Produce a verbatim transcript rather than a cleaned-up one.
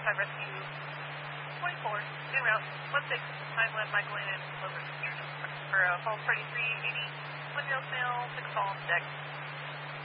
five Rescue twenty-four, en route, one six, nine one, Michael in, over. For uh, Falls Party three eighty, one Nils Mail, six call, deck.